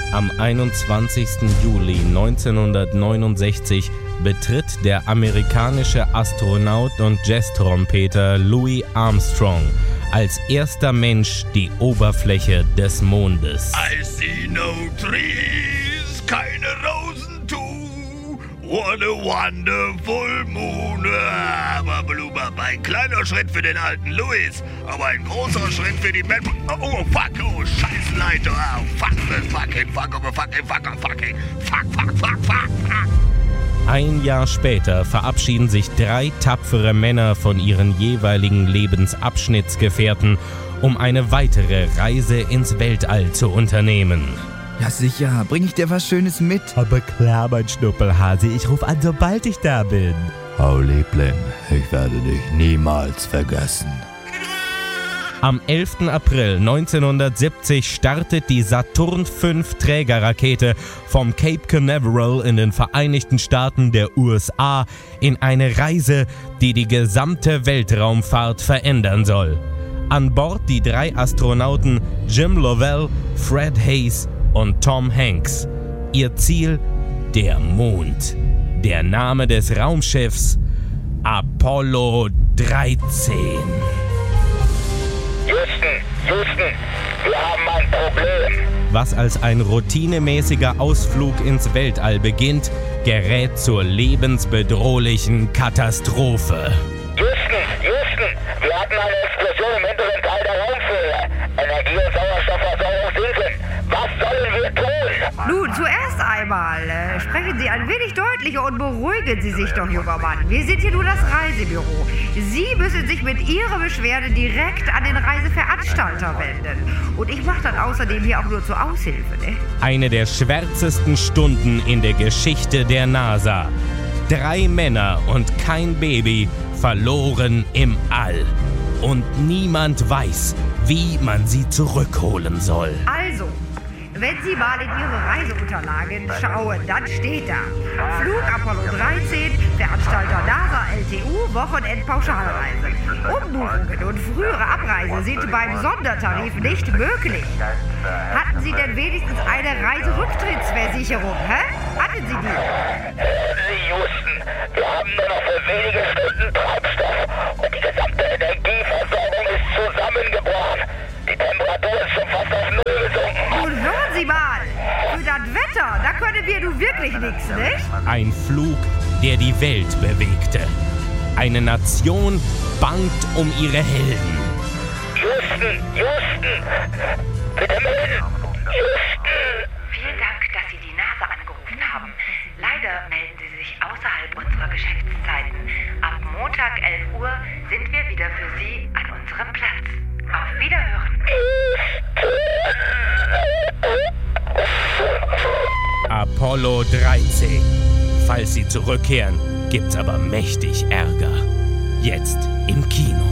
Am 21. Juli 1969 betritt der amerikanische Astronaut und Jazztrompeter Louis Armstrong als erster Mensch die Oberfläche des Mondes. I see no trees, keine Rosen too. What a wonderful moon. Aber Blubber, ein kleiner Schritt für den alten Louis, aber ein großer Schritt für die Menschen. Oh, fuck, oh, Scheißleiter. Oh, fuck, fuck. Ein Jahr später verabschieden sich 3 tapfere Männer von ihren jeweiligen Lebensabschnittsgefährten, um eine weitere Reise ins Weltall zu unternehmen. Ja sicher, bring ich dir was Schönes mit? Aber klar, mein Schnuppelhase, ich ruf an, sobald ich da bin. Oh Liebling, ich werde dich niemals vergessen. Am 11. April 1970 startet die Saturn V Trägerrakete vom Cape Canaveral in den Vereinigten Staaten der USA in eine Reise, die die gesamte Weltraumfahrt verändern soll. An Bord die 3 Astronauten Jim Lovell, Fred Haise und Tom Hanks. Ihr Ziel? Der Mond. Der Name des Raumschiffs? Apollo 13. Houston, wir haben ein Problem. Was als ein routinemäßiger Ausflug ins Weltall beginnt, gerät zur lebensbedrohlichen Katastrophe. Houston, wir hatten eine Explosion im hinteren Teil der Raumführer. Energie- und Sauerstoffversorgung sinken. Was sollen wir tun? Nun, zuerst einmal, sprechen Sie ein wenig deutlicher und beruhigen Sie sich doch, junger Mann. Wir sind hier nur das Reisebüro. Sie müssen sich mit Ihrer Beschwerde direkt an den Reiseveranstalter wenden. Und ich mache dann außerdem hier auch nur zur Aushilfe, ne? Eine der schwärzesten Stunden in der Geschichte der NASA. 3 Männer und kein Baby verloren im All. Und niemand weiß, wie man sie zurückholen soll. Also, wenn Sie mal in Ihre Reiseunterlagen schauen, dann steht da: Flug Apollo 13, Veranstalter NASA LTU, Wochenendpauschalreise. Umbuchungen und frühere Abreise sind beim Sondertarif nicht möglich. Hatten Sie denn wenigstens eine Reiserücktrittsversicherung, hä? Hatten Sie die? Sie, Houston, wir haben nur noch für wenige Stunden Treibstoff und die gesamte Energieversorgung ist zusammengebrochen. Die Temperatur ist schon fast auf Null gesunken. Nun hören Sie mal, für das Wetter, da können wir nun wirklich nichts, nicht? Ein Flug, der die Welt bewegte. Eine Nation bangt um ihre Helden. Houston, bitte melden. Houston. Vielen Dank, dass Sie die NASA angerufen haben. Leider melden Sie sich außerhalb unserer Geschäftszeiten. Ab Montag 11 Uhr sind wir wieder für Sie an unserem Platz. Auf Wiederhören. Apollo 13. Falls Sie zurückkehren, gibt's aber mächtig Ärger. Jetzt im Kino.